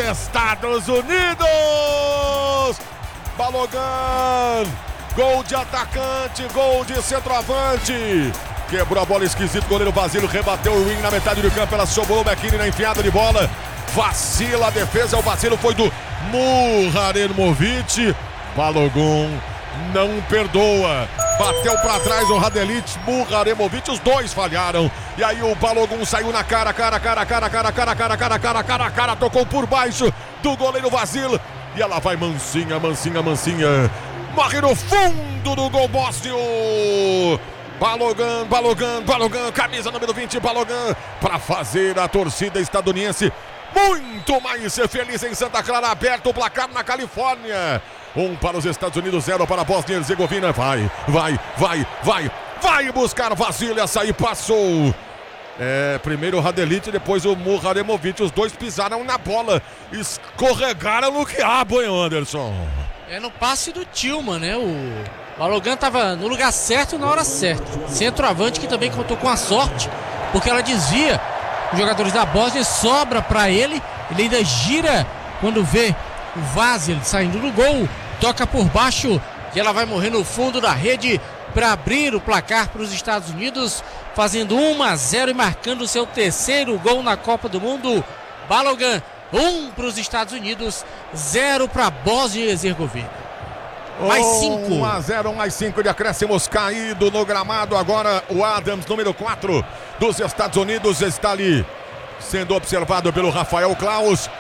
Estados Unidos! Balogun, gol de atacante, gol de centroavante. Quebrou a bola esquisito, goleiro Vasílio rebateu o ring na metade do campo, ela sobrou o Bekini na enfiada de bola. Vacila a defesa, o vacilo foi do Muharemovic. Balogun não perdoa. Bateu pra trás o Radelic, Muharemovic, os dois falharam. E aí o Balogun saiu na cara, tocou por baixo do goleiro Vasílio. E ela vai mansinha. Morre no fundo do gol bósnio. Balogun, camisa número 20, Balogun, para fazer a torcida estadunidense muito mais feliz em Santa Clara. Aberto o placar na Califórnia. 1 para os Estados Unidos, 0 para a Bósnia e Herzegovina. Vai buscar Vasília, sair, passou. Primeiro o Radelic, depois o Muharemovic. Os dois pisaram na bola, escorregaram no quiabo, hein, Anderson? No passe do Tillman, né? O Balogun estava no lugar certo na hora certa. Centroavante que também contou com a sorte, porque ela desvia os jogadores da Bósnia, sobra para ele. Ele ainda gira quando vê o Vasílio saindo do gol, toca por baixo e ela vai morrer no fundo da rede para abrir o placar para os Estados Unidos, fazendo 1-0 e marcando seu terceiro gol na Copa do Mundo. Balogun, 1 para os Estados Unidos, 0 para a Bósnia e Herzegovina. Mais 5. 1-0, mais 5 de acréscimos, caído no gramado. Agora o Adams, número 4 dos Estados Unidos, está ali sendo observado pelo Rafael Klaus.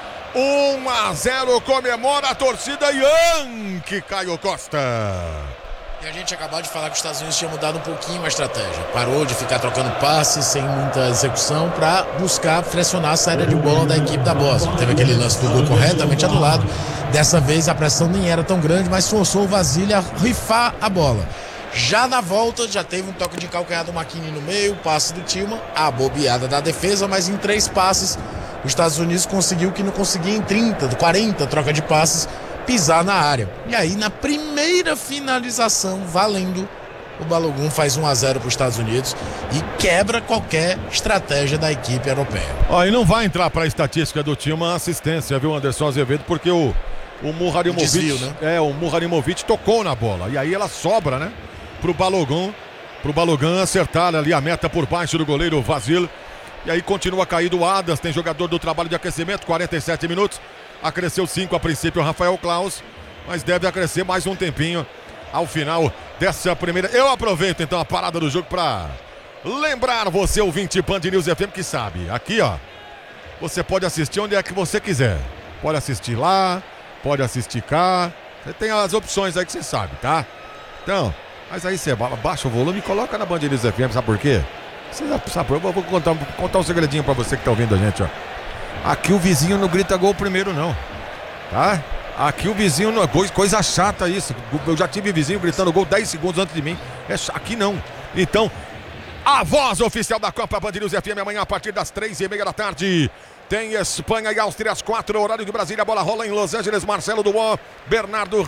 1-0, comemora a torcida Yankee, Caio Costa. E a gente acabou de falar que os Estados Unidos tinha mudado um pouquinho a estratégia. Parou de ficar trocando passes sem muita execução para buscar pressionar a saída de bola da equipe da Bósnia. Teve aquele lance do gol corretamente anulado. Dessa vez a pressão nem era tão grande, mas forçou o Vasílio a rifar a bola. Já na volta, já teve um toque de calcanhar do McKinney no meio, passe do Tillman, a bobeada da defesa, mas em 3 passes os Estados Unidos conseguiu que não conseguia em 40 troca de passes pisar na área. E aí na primeira finalização, valendo, o Balogun faz 1-0 para os Estados Unidos e quebra qualquer estratégia da equipe europeia. E não vai entrar para a estatística do time uma assistência, viu, Anderson Azevedo, porque o Muharemovic, desvio, né? O Muharemovic tocou na bola e aí ela sobra, né, pro Balogun acertar ali a meta por baixo do goleiro Vasílio. E aí continua caído o Adams, tem jogador do trabalho de aquecimento, 47 minutos. Acresceu 5 a princípio o Rafael Klaus, mas deve acrescer mais um tempinho ao final dessa primeira. Eu aproveito então a parada do jogo para lembrar você, ouvinte Band News FM, que sabe, aqui ó, você pode assistir onde é que você quiser. Pode assistir lá, pode assistir cá, você tem as opções aí que você sabe, tá? Então, mas aí você baixa o volume e coloca na Band News FM, sabe por quê? Você sabe, eu vou contar um segredinho pra você que tá ouvindo a gente, ó. Aqui o vizinho não grita gol primeiro, não. Tá? Aqui o vizinho não... Coisa chata isso. Eu já tive vizinho gritando gol 10 segundos antes de mim. Aqui não. Então, a voz oficial da Copa Band News FM amanhã a partir das 3:30 da tarde. Tem Espanha e Áustria às 4, horário de Brasília. A bola rola em Los Angeles. Marcelo Duó, Bernardo